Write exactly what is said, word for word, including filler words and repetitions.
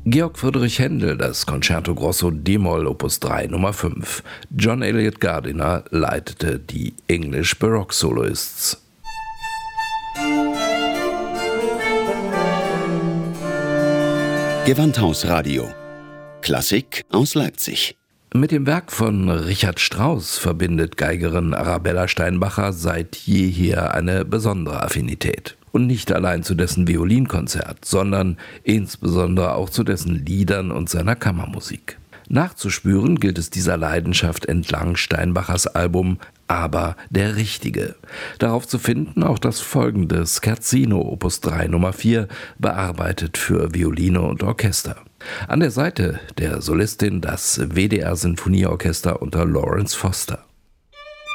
Georg Friedrich Händel, das Concerto Grosso d-Moll Opus drei Nummer fünf. John Elliott Gardiner leitete die English Baroque Soloists. Gewandhausradio. Klassik aus Leipzig. Mit dem Werk von Richard Strauss verbindet Geigerin Arabella Steinbacher seit jeher eine besondere Affinität. Und nicht allein zu dessen Violinkonzert, sondern insbesondere auch zu dessen Liedern und seiner Kammermusik. Nachzuspüren gilt es dieser Leidenschaft entlang Steinbachers Album Aber der Richtige. Darauf zu finden auch das folgende Scherzino Opus drei Nummer vier, bearbeitet für Violine und Orchester. An der Seite der Solistin das W D R Sinfonieorchester unter Lawrence Foster.